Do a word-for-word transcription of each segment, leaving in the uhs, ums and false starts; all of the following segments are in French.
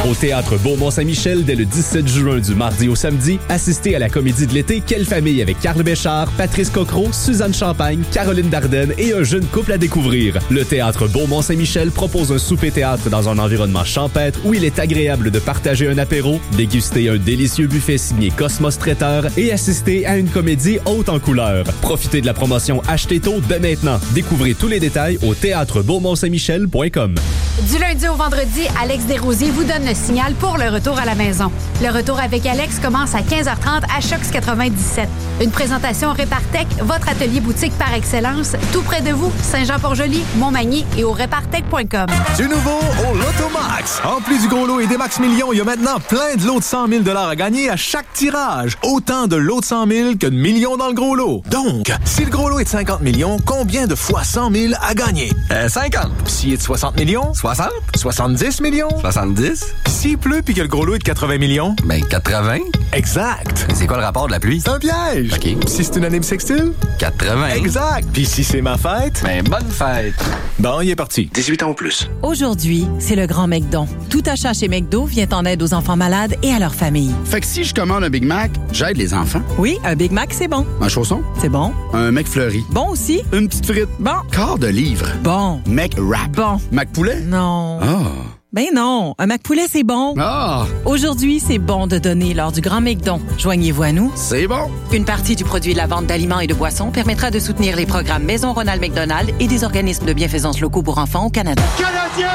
Au Théâtre Beaumont-Saint-Michel, dès le dix-sept juin du mardi au samedi, assistez à la comédie de l'été Quelle famille avec Carl Béchard, Patrice Cocro, Suzanne Champagne, Caroline Dardenne et un jeune couple à découvrir. Le Théâtre Beaumont-Saint-Michel propose un souper-théâtre dans un environnement champêtre où il est agréable de partager un apéro, déguster un délicieux buffet signé Cosmos Traiteur et assister à une comédie haute en couleurs. Profitez de la promotion Achetez tôt dès maintenant. Découvrez tous les détails au théâtre beaumont saint michel point com. Du lundi au vendredi, Alex Desrosiers vous donne le signal pour le retour à la maison. Le retour avec Alex commence à quinze heures trente à Chocs quatre-vingt-dix-sept. Une présentation Répartec, votre atelier boutique par excellence, tout près de vous, Saint-Jean-Port-Joli, Montmagny et au répartec point com. Du nouveau au Lotomax. En plus du gros lot et des Max Millions, il y a maintenant plein de lots de cent mille dollars à gagner à chaque tirage. Autant de lots de cent mille que de millions dans le gros lot. Donc, si le gros lot est de cinquante millions, combien de fois cent mille à gagner? Euh, cinquante. S'il est de soixante millions? soixante. soixante-dix millions? soixante-dix. S'il pleut puis que le gros lot est de quatre-vingts millions? Ben, quatre-vingts. Exact. C'est quoi le rapport de la pluie? C'est un piège. OK. Si c'est une année bissextile? quatre-vingts. Exact. Puis si c'est ma fête? Ben, bonne fête. Bon, il est parti. dix-huit ans ou plus. Aujourd'hui, c'est le grand McDon. Tout achat chez McDo vient en aide aux enfants malades et à leurs familles. Fait que si je commande un Big Mac, j'aide les enfants. Oui, un Big Mac, c'est bon. Un chausson? C'est bon. Un McFlurry? Bon aussi. Une petite frite? Bon. Quart de livre? Bon. McWrap? Bon. McPoulet? Non. Ah. Ben non, un McPoulet, c'est bon. Ah. Aujourd'hui, c'est bon de donner lors du Grand McDon. Joignez-vous à nous. C'est bon. Une partie du produit de la vente d'aliments et de boissons permettra de soutenir les programmes Maison Ronald McDonald et des organismes de bienfaisance locaux pour enfants au Canada. Canadiens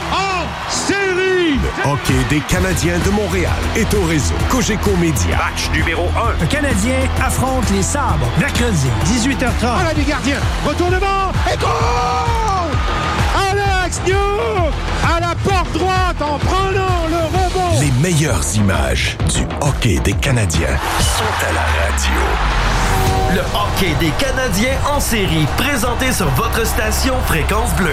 en série! Le hockey des Canadiens de Montréal est au réseau Cogeco Média. Match numéro un. Le Canadien affronte les Sabres. Mercredi, dix-huit heures trente. Ah là, des gardiens. Retournement et goal! Alex Newhook à la porte droite en prenant le rebond. Les meilleures images du hockey des Canadiens sont à la radio. Le hockey des Canadiens en série, présenté sur votre station Fréquence Bleue.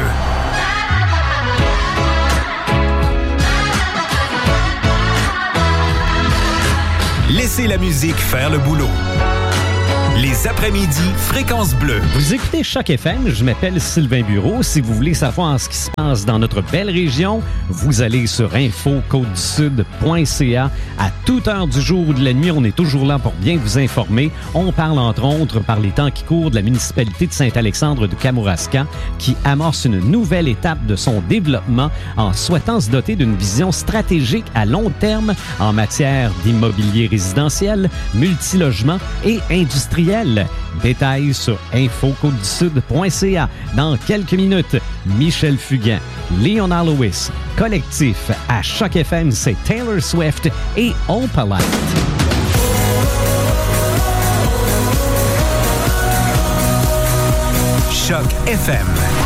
Laissez la musique faire le boulot. Les après-midi, Fréquence Bleue. Vous écoutez Choc F M, je m'appelle Sylvain Bureau. Si vous voulez savoir ce qui se passe dans notre belle région, vous allez sur info côte du sud point c a. À toute heure du jour ou de la nuit, on est toujours là pour bien vous informer. On parle entre autres par les temps qui courent de la municipalité de Saint-Alexandre de Kamouraska qui amorce une nouvelle étape de son développement en souhaitant se doter d'une vision stratégique à long terme en matière d'immobilier résidentiel, multilogement et industriel. Détails sur info côte du sud point c a. Dans quelques minutes, Michel Fugain, Léonard Lewis, collectif à Choc F M, c'est Taylor Swift et Opalite. Choc F M.